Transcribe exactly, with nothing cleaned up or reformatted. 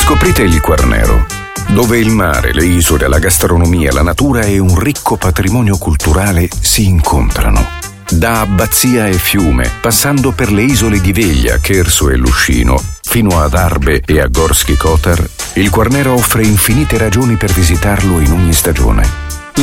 Scoprite il Quarnero, dove il mare, le isole, la gastronomia, la natura e un ricco patrimonio culturale si incontrano. Da Abbazia e Fiume, passando per le isole di Veglia, Cherso e Luscino, fino ad Arbe e a Gorski Kotar, il Quarnero offre infinite ragioni per visitarlo in ogni stagione.